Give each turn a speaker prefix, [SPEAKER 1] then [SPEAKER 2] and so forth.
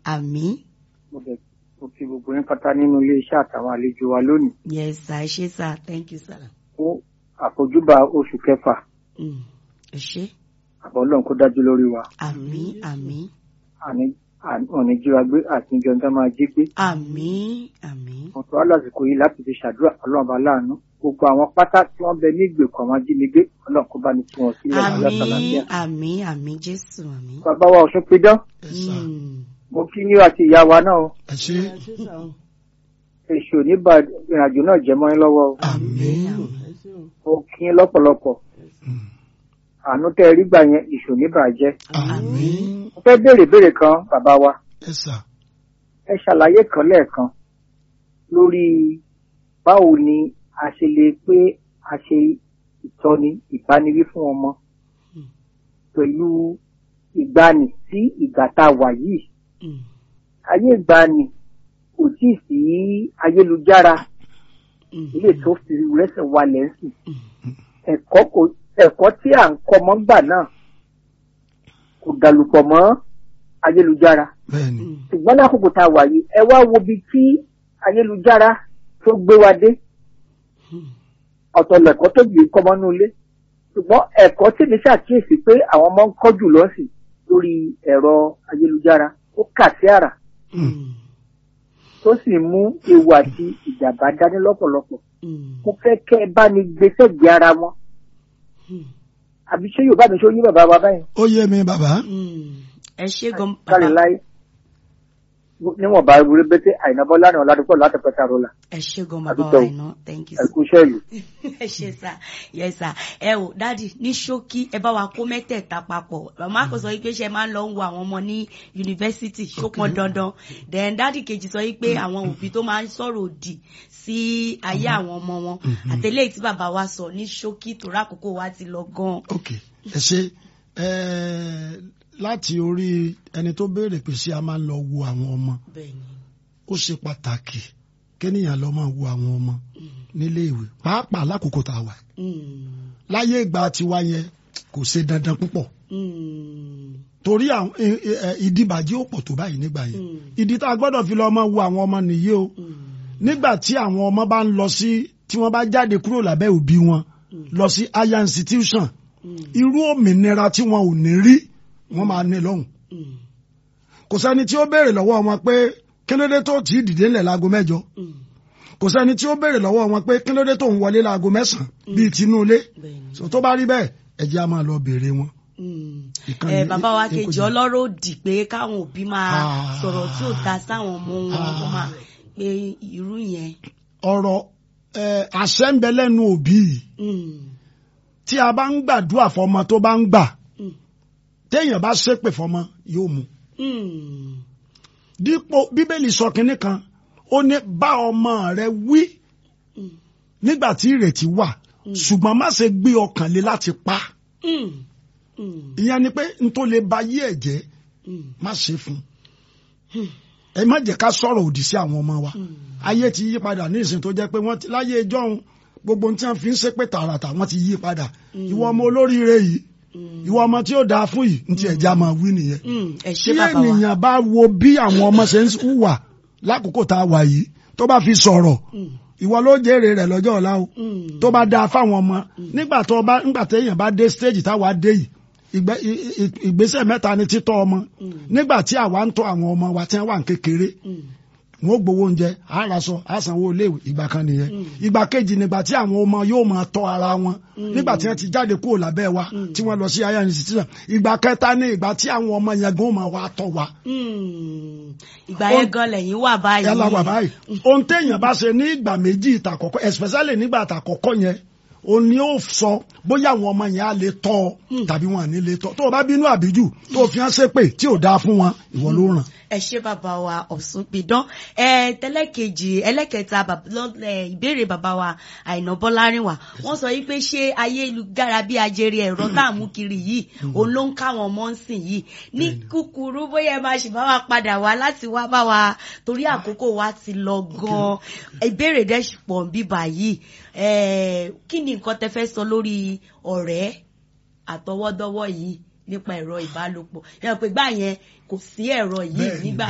[SPEAKER 1] àmín.
[SPEAKER 2] Mo fi gbogbo yín pátá nínú ilé iṣẹ́ àtàwọn àlejò wa lónìí.
[SPEAKER 1] Yes sir, ẹ ṣé sir, thank you sir.
[SPEAKER 2] Fún àfojúbà oṣù kẹfà.
[SPEAKER 1] Ẹ ṣé.
[SPEAKER 2] Àbọ̀ Ọlọ́run kó dájú lórí wa.
[SPEAKER 1] Àmín àmín.
[SPEAKER 2] Ọ̀nì jíra gbé àti ìjọ ń dá máa jí gbé.
[SPEAKER 1] Àmín àmín.
[SPEAKER 2] Ọ̀tọ̀ alásìkò yìí láti fi ṣàdúrà Ọlọ́run bá láàánú. Gbogbo àwọn pátá tí wọ́n bẹ ní ìgbèkùn àwọn ajínigbé Ọlọ́run kó bá ní tí wọ́n sílẹ̀
[SPEAKER 1] àmín àmín àmín Jésù àmín.
[SPEAKER 2] Bàbá wa Ọ̀ṣun pidán. Mo kí ní àti ìyá wa náà.
[SPEAKER 3] ẹ ṣé.
[SPEAKER 2] Èṣù ní bá ìrìnàjò náà jẹ́ mọ́ yín lọ́wọ́.
[SPEAKER 1] Àmín.
[SPEAKER 2] Mo kí yín lọ́pọ̀lọpọ̀. Àánú tẹ́ ẹ rí gbà yẹn èṣù ní bàjẹ́.
[SPEAKER 3] Àmín.
[SPEAKER 2] Mo fẹ́ béèrè kan bàbá wa.
[SPEAKER 3] Yes sir.
[SPEAKER 2] Ẹ ṣàlàyé kan lẹ́ẹ̀kan lórí báwo ni a ṣe lè pé a ṣe ìtọ́ni ìbániwí fún ọmọ pẹ̀lú ìgbani sí ìgbà tá a wà yìí. Ayé ìgbani kò tíì sí ayélujára ilé tó fi rẹ́sẹ̀ walẹ̀ sí. Ẹ̀kọ́ tí à ń kọ́ mọ́ gbà náà kò dàlùpọ̀ mọ́ ayélujára.
[SPEAKER 3] Bẹ́ẹ̀ni.
[SPEAKER 2] Ṣùgbọ́n lákòókò tá a wà yìí ẹ wá wo bí tí ayélujára tó gbé wa dé. Ọ̀tọ̀ lẹ̀kọ́ tó gbé kọ́mọ́ nú ilé. Ṣùgbọ́n ẹ̀kọ́ tí mi ṣàkíyèsí pé àwọn ọmọ ń kọ́ jù lọ sí lórí ẹ̀rọ ayélujára ó kà sí àrà. Tó sì mú ewu àti ìjàmbá dání lọ́pọ̀lọpọ̀. Mo fẹ́ kẹ́ ẹ bá ní gbèsè gbé ara wọn. Àbí ṣé Yorùbá mi ṣó yí bàbá wa báyìí?
[SPEAKER 3] Ó yé mi bàbá.
[SPEAKER 1] Ẹ ṣé gan bàbá.
[SPEAKER 2] Kárí láyé. Níwọ̀n bá rúre bẹ́tẹ̀ Àìná Bọ́lá ní Ọ̀làdúpọ̀ láti pẹ́ta rọ́là.
[SPEAKER 1] Ẹ ṣé gan bàbá wa Àìná, thank you sir.
[SPEAKER 2] Ẹ kú iṣẹ́ ìlú.
[SPEAKER 1] Ẹ ṣé sir, yes sir. Ẹ wò dádì ní ṣókí ẹ bá wa kó mẹ́tẹ̀ẹ̀ta papọ̀. Màmá kò sọ wípé ṣe máa ń lọ ń wo àwọn ọmọ ní yunifásitì ṣó pọn dandan. Then dádì kejì sọ wípé àwọn òbí tó máa ń sọ̀rọ̀ òdì sí ayé àwọn ọmọ wọn. Àtẹlẹ́yìn tí bàbá wa sọ ní ṣókí torí àkókò wa ti lọ gan.
[SPEAKER 3] Ok, ẹ ṣé. Láti orí ẹni tó béèrè pé ṣé a máa ń lọ wo àwọn ọmọ.
[SPEAKER 1] Bẹ́ẹ̀ni.
[SPEAKER 3] Ó ṣe pàtàkì kéèyàn lọ máa wo àwọn ọmọ nílé ìwé pàápàá lákòókò tá a wà. Láyé ìgbà tiwa yẹn kò ṣe dandan púpọ̀. Torí àwọn ìdìbàjẹ́ ò pọ̀ tó báyìí nígbà yẹn. Ìdí tá a gbọ́dọ̀ fi lọ máa wo àwọn ọmọ nìyí o. Nígbà tí àwọn ọmọ bá ń lọ sí tí wọ́n bá jáde kúrò lábẹ́ òbí wọn lọ sí higher institution irú òmìnira tí wọn ò ní rí wọ́n máa ní lọ́hùn. Kò sẹ́ni tí ó béèrè lọ́wọ́ wọn pé kí ló dé tó tí ì dìde ńlẹ̀ láago mẹ́jọ. Kò sẹ́ni tí ó béèrè lọ́wọ́ wọn pé kí ló dé tó ń wọlé láago mẹ́sàn-án bíi tinúlé. Tó bá rí bẹ́ẹ̀ ẹ jẹ́ á máa lọ béèrè wọn.
[SPEAKER 1] Bàbá wa kejì ọlọ́rọ̀ dì pé káwọn òbí máa sọ̀rọ̀ tí ò ta sáwọn ọmọ wọn kó máa pe irú yẹn.
[SPEAKER 3] Ọ̀rọ̀ àṣẹ ń bẹ lẹ́nu òbí tí a bá ń gbàdúrà fọmọ tó bá ń gbà téèyàn bá ṣépè fọmọ yóò mú. Dípò Bíbélì sọ kinní kan ó ní bá ọmọ rẹ wí nígbà tí ìrètí wà ṣùgbọ́n má ṣe gbé ọkàn lé láti pa. Ìyẹn ni pé n tó lè ba yí ẹ̀ jẹ́ má ṣe fún. Ẹ má jẹ́ ká sọ̀rọ̀ òdì sí àwọn ọmọ wa. Ayé ti yí padà ní ìsìn tó jẹ́ pé wọ́n láyé ìjọ́un gbogbo tí wọ́n fi ń ṣépè tààràtà wọ́n ti yí padà. Ìwọ ọmọ olóríire yìí ìwọ ọmọ tí ó dáa fún yìí ntí ẹja máa wí nìyẹn. Tí ènìyàn bá wo bí àwọn ọmọ ṣe ń hùwà lákòókò tá a wà yìí tó bá fi sọ̀rọ̀ ìwọ ló jèrè rẹ̀ lọ́jọ́ ọ̀la o tó bá dáa fáwọn ọmọ nígbà téèyàn bá dé stage táwa dé yìí ìgbésẹ̀ mẹ́ta ni títọ́ ọmọ nígbà tí àwa ń tọ́ àwọn ọmọ wa tí wọ́n wà ń kékeré wọn ó gbowó oúnjẹ àràsọ àsanwó iléèwé ìgbà kan nìyẹn ìgbà kejì nígbà tí àwọn ọmọ yóò máa tọ́ ara wọn nígbà tí wọ́n ti jáde kúrò lábẹ́ wa tí wọ́n lọ sí higher institution ìgbà kẹta ní ìgbà tí àwọn ọmọ yẹn gan máa wá tọ́ wa.
[SPEAKER 1] ìgbà yẹn gan lẹ́yìn wà báyìí.
[SPEAKER 3] yálà wà báyìí ohun téèyàn bá ṣe ní ìgbà méjì ìtàkọ́kọ́ especially nígbà ìtàkọ́kọ́ yẹn òun ni ó sọ bóyá àwọn ọmọ yẹn á lè tọ́ ọ tàbí wọn à ní lè tọ́ tó o bá bínú àbíjù tó o fi hàn ṣépè tí ò dáa fún wọn ìwọ ló ràn.
[SPEAKER 1] Ẹ ṣé bàbá wa Ọ̀ṣunpidán tẹ́lẹ̀kejì ẹlẹ́kẹta ìbéèrè bàbá wa Àìná Bọ́lárìnwá wọ́n sọ wípé ṣé ayélujára bí ajere ẹ̀rọ tá à mú kiri yìí òun ló ń káwọn ọmọ ń sìn yìí ní kúkúrú bóyá ẹ máa ṣì bá wa padà wá láti wá bá wa torí àkókò wa ti lọ gan ìbéèrè dẹ̀ ṣì pọ̀ bíbà yìí kí ni nǹkan tẹ́ fẹ́ sọ lórí ọ̀rẹ́ àtọwọ́dọ́wọ́ yìí nípa ẹ̀rọ ìbálòpọ̀ yẹn pé gbà yẹn kò sí ẹ̀rọ yìí nígbà